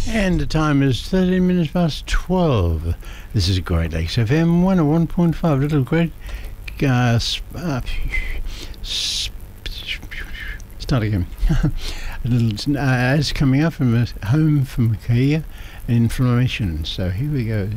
And the time is 13 minutes past 12. This is Great Lakes FM 101.5. Little Great... start again. A little ads coming up from home from Kia Inflammation. So here we go.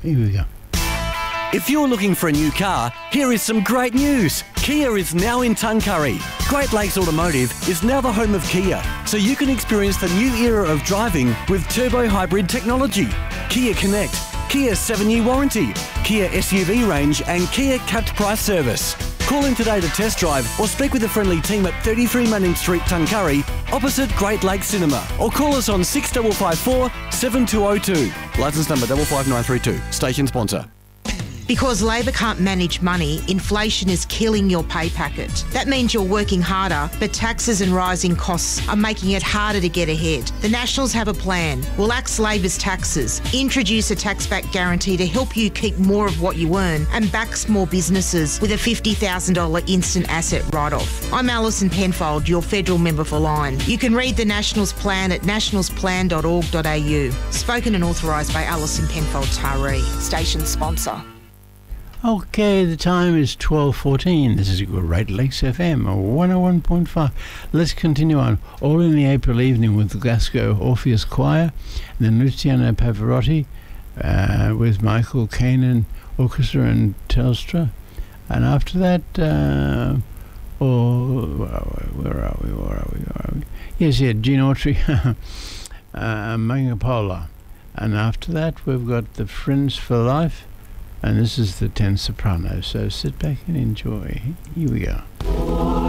If you're looking for a new car, here is some great news. Kia is now in Tuncurry. Great Lakes Automotive is now the home of Kia, so you can experience the new era of driving with turbo hybrid technology. Kia Connect, Kia 7-year warranty, Kia SUV range and Kia capped price service. Call in today to test drive or speak with a friendly team at 33 Manning Street, Tuncurry, opposite Great Lakes Cinema, or call us on 6554 7202. Licence number 55932. Station sponsor. Because Labor can't manage money, inflation is killing your pay packet. That means you're working harder, but taxes and rising costs are making it harder to get ahead. The Nationals have a plan. We'll axe Labor's taxes, introduce a tax-back guarantee to help you keep more of what you earn, and back small businesses with a $50,000 instant asset write-off. I'm Alison Penfold, your federal member for Lyne. You can read the Nationals plan at nationalsplan.org.au. Spoken and authorised by Alison Penfold Taree. Station sponsor. Okay, the time is 12:14. This is Great Lakes FM 101.5. Let's continue on. All in the April evening with the Glasgow Orpheus Choir, and then Luciano Pavarotti with Michael Kanan Orchestra and Telstra. And after that, where are we? Yes, Gene Autry, Mangapola. And after that, we've got the Friends for Life. And this is the 10 Sopranos, so sit back and enjoy. Here we go.